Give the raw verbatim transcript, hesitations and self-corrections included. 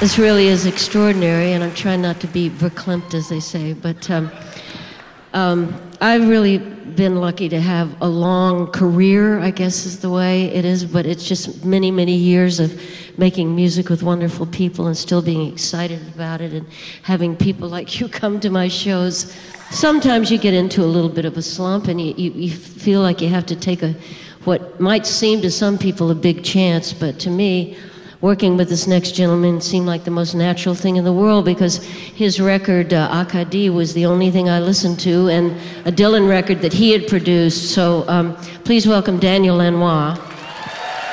This really is extraordinary, and I'm trying not to be verklempt, as they say, but um, um, I've really been lucky to have a long career, I guess is the way it is, but it's just many, many years of making music with wonderful people and still being excited about it and having people like you come to my shows. Sometimes you get into a little bit of a slump and you, you, you feel like you have to take a what might seem to some people a big chance, but to me, working with this next gentleman seemed like the most natural thing in the world because his record, uh, Akadi, was the only thing I listened to, and a Dylan record that he had produced. So um, please welcome Daniel Lanois.